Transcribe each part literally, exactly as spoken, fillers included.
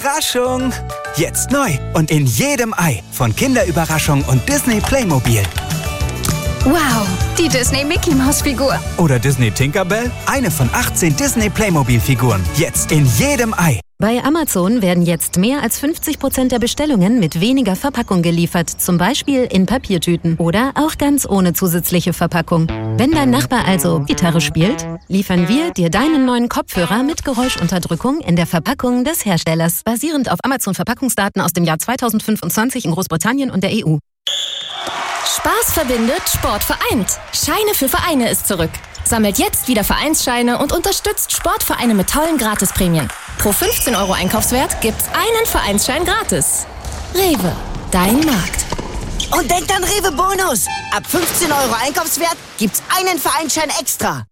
Überraschung! Jetzt neu und in jedem Ei von Kinderüberraschung und Disney Playmobil. Wow, die Disney Mickey Maus Figur. Oder Disney Tinkerbell, eine von achtzehn Disney Playmobil Figuren. Jetzt in jedem Ei. Bei Amazon werden jetzt mehr als fünfzig Prozent der Bestellungen mit weniger Verpackung geliefert, zum Beispiel in Papiertüten oder auch ganz ohne zusätzliche Verpackung. Wenn dein Nachbar also Gitarre spielt, liefern wir dir deinen neuen Kopfhörer mit Geräuschunterdrückung in der Verpackung des Herstellers, basierend auf Amazon-Verpackungsdaten aus dem Jahr zweitausendfünfundzwanzig in Großbritannien und der E U. Spaß verbindet, Sport vereint. Scheine für Vereine ist zurück. Sammelt jetzt wieder Vereinsscheine und unterstützt Sportvereine mit tollen Gratisprämien. Pro fünfzehn Euro Einkaufswert gibt's einen Vereinsschein gratis. Rewe, dein Markt. Und denkt an Rewe Bonus. Ab fünfzehn Euro Einkaufswert gibt's einen Vereinsschein extra.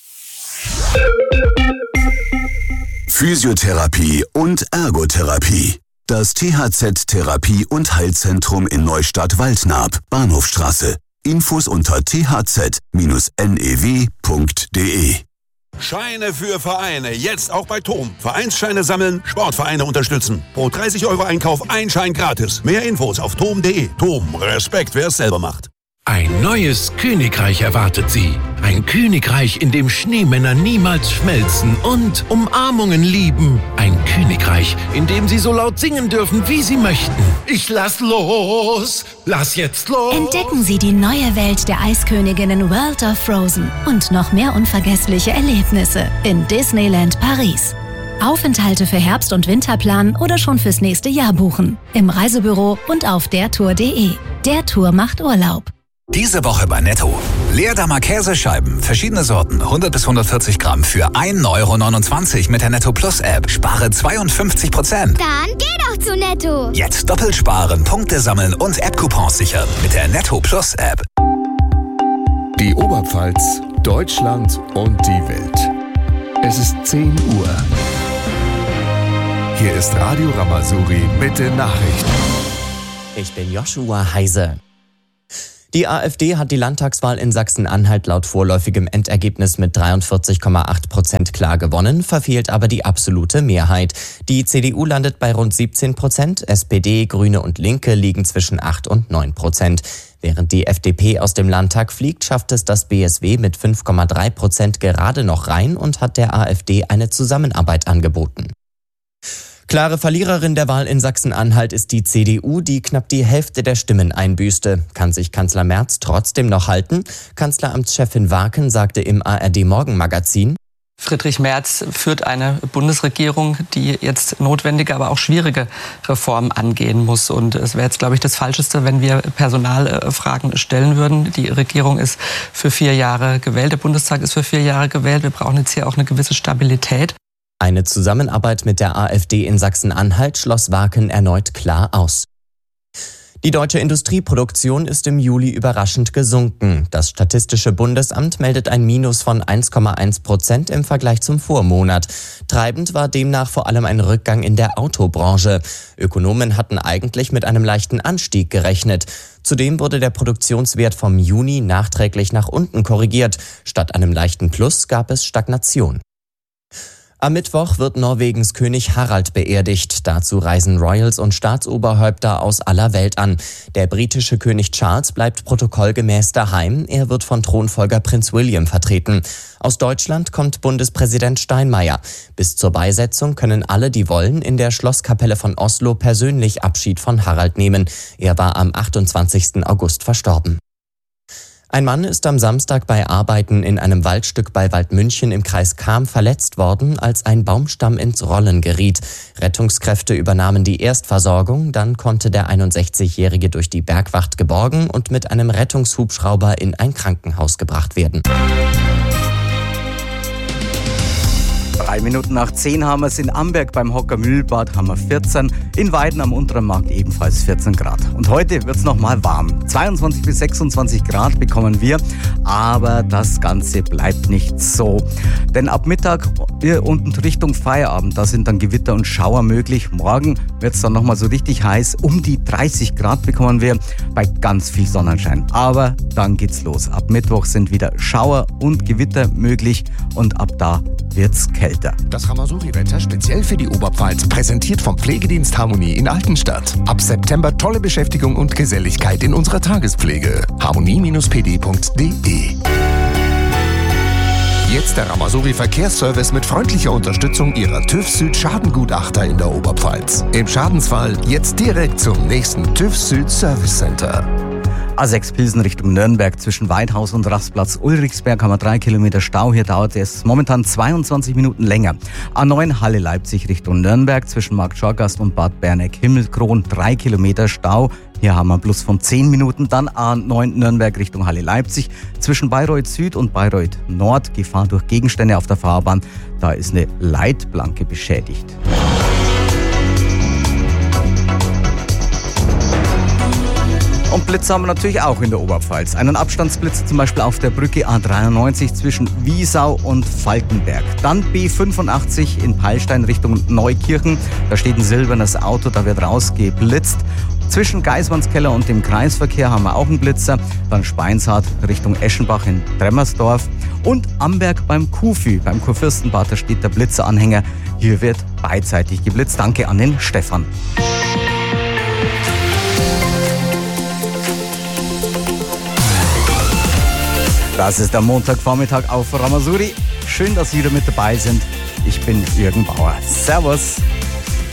Physiotherapie und Ergotherapie. Das T H Z-Therapie- und Heilzentrum in Neustadt-Waldnab, Bahnhofstraße. Infos unter t h z dash n e w punkt d e. Scheine für Vereine, jetzt auch bei Tom. Vereinsscheine sammeln, Sportvereine unterstützen. Pro dreißig Euro Einkauf ein Schein gratis. Mehr Infos auf tom punkt d e. Tom, Respekt, wer es selber macht. Ein neues Königreich erwartet Sie. Ein Königreich, in dem Schneemänner niemals schmelzen und Umarmungen lieben. Ein Königreich, in dem Sie so laut singen dürfen, wie Sie möchten. Ich lass los, lass jetzt los. Entdecken Sie die neue Welt der Eisköniginnen World of Frozen und noch mehr unvergessliche Erlebnisse in Disneyland Paris. Aufenthalte für Herbst- und Winter planen oder schon fürs nächste Jahr buchen. Im Reisebüro und auf der tour punkt d e. Der Tour macht Urlaub. Diese Woche bei Netto. Leerdammer Käsescheiben, verschiedene Sorten, hundert bis hundertvierzig Gramm für ein Euro neunundzwanzig mit der Netto Plus App. Spare zweiundfünfzig Prozent. Dann geh doch zu Netto. Jetzt doppelt sparen, Punkte sammeln und App-Coupons sichern mit der Netto Plus App. Die Oberpfalz, Deutschland und die Welt. Es ist zehn Uhr. Hier ist Radio Ramazuri mit den Nachrichten. Ich bin Joshua Heise. Die AfD hat die Landtagswahl in Sachsen-Anhalt laut vorläufigem Endergebnis mit dreiundvierzig Komma acht Prozent klar gewonnen, verfehlt aber die absolute Mehrheit. Die C D U landet bei rund siebzehn Prozent, S P D, Grüne und Linke liegen zwischen acht und neun Prozent. Während die F D P aus dem Landtag fliegt, schafft es das B S W mit fünf Komma drei Prozent gerade noch rein und hat der AfD eine Zusammenarbeit angeboten. Klare Verliererin der Wahl in Sachsen-Anhalt ist die C D U, die knapp die Hälfte der Stimmen einbüßte. Kann sich Kanzler Merz trotzdem noch halten? Kanzleramtschefin Waken sagte im A R D-Morgenmagazin: Friedrich Merz führt eine Bundesregierung, die jetzt notwendige, aber auch schwierige Reformen angehen muss. Und es wäre jetzt, glaube ich, das Falscheste, wenn wir Personalfragen stellen würden. Die Regierung ist für vier Jahre gewählt, der Bundestag ist für vier Jahre gewählt. Wir brauchen jetzt hier auch eine gewisse Stabilität. Eine Zusammenarbeit mit der AfD in Sachsen-Anhalt schloss Waken erneut klar aus. Die deutsche Industrieproduktion ist im Juli überraschend gesunken. Das Statistische Bundesamt meldet ein Minus von eins Komma eins Prozent im Vergleich zum Vormonat. Treibend war demnach vor allem ein Rückgang in der Autobranche. Ökonomen hatten eigentlich mit einem leichten Anstieg gerechnet. Zudem wurde der Produktionswert vom Juni nachträglich nach unten korrigiert. Statt einem leichten Plus gab es Stagnation. Am Mittwoch wird Norwegens König Harald beerdigt. Dazu reisen Royals und Staatsoberhäupter aus aller Welt an. Der britische König Charles bleibt protokollgemäß daheim. Er wird von Thronfolger Prinz William vertreten. Aus Deutschland kommt Bundespräsident Steinmeier. Bis zur Beisetzung können alle, die wollen, in der Schlosskapelle von Oslo persönlich Abschied von Harald nehmen. Er war am achtundzwanzigsten August verstorben. Ein Mann ist am Samstag bei Arbeiten in einem Waldstück bei Waldmünchen im Kreis Cham verletzt worden, als ein Baumstamm ins Rollen geriet. Rettungskräfte übernahmen die Erstversorgung, dann konnte der einundsechzigjährige durch die Bergwacht geborgen und mit einem Rettungshubschrauber in ein Krankenhaus gebracht werden. Drei Minuten nach zehn haben wir es in Amberg beim Hocker Mühlbad, haben wir vierzehn, in Weiden am unteren Markt ebenfalls vierzehn Grad. Und heute wird es nochmal warm. zweiundzwanzig bis sechsundzwanzig Grad bekommen wir, aber das Ganze bleibt nicht so. Denn ab Mittag und Richtung Feierabend, da sind dann Gewitter und Schauer möglich. Morgen wird es dann nochmal so richtig heiß, um die dreißig Grad bekommen wir bei ganz viel Sonnenschein. Aber dann geht's los. Ab Mittwoch sind wieder Schauer und Gewitter möglich und ab da wird's kälter. Richter. Das Ramasuri-Wetter speziell für die Oberpfalz, präsentiert vom Pflegedienst Harmonie in Altenstadt. Ab September tolle Beschäftigung und Geselligkeit in unserer Tagespflege. harmonie Bindestrich p d Punkt d e. Jetzt der Ramasuri Verkehrsservice mit freundlicher Unterstützung Ihrer TÜV Süd Schadengutachter in der Oberpfalz. Im Schadensfall jetzt direkt zum nächsten TÜV Süd Service Center. A sechs Pilsen Richtung Nürnberg zwischen Weidhaus und Rastplatz Ulrichsberg haben wir drei Kilometer Stau. Hier dauert es momentan zweiundzwanzig Minuten länger. A neun Halle Leipzig Richtung Nürnberg zwischen Markt Schorgast und Bad Berneck-Himmelkron drei Kilometer Stau. Hier haben wir einen Plus von zehn Minuten. Dann A neun Nürnberg Richtung Halle Leipzig zwischen Bayreuth Süd und Bayreuth Nord. Gefahr durch Gegenstände auf der Fahrbahn. Da ist eine Leitplanke beschädigt. Und Blitze haben wir natürlich auch in der Oberpfalz. Einen Abstandsblitz zum Beispiel auf der Brücke A dreiundneunzig zwischen Wiesau und Falkenberg. Dann B fünfundachtzig in Peilstein Richtung Neukirchen. Da steht ein silbernes Auto, da wird rausgeblitzt. Zwischen Geismannskeller und dem Kreisverkehr haben wir auch einen Blitzer. Dann Speinshardt Richtung Eschenbach in Tremmersdorf. Und Amberg beim Kuhvieh, beim Kurfürstenbad, da steht der Blitzeranhänger. Hier wird beidseitig geblitzt. Danke an den Stefan. Das ist der Montagvormittag auf Ramasuri. Schön, dass Sie wieder mit dabei sind. Ich bin Jürgen Bauer. Servus.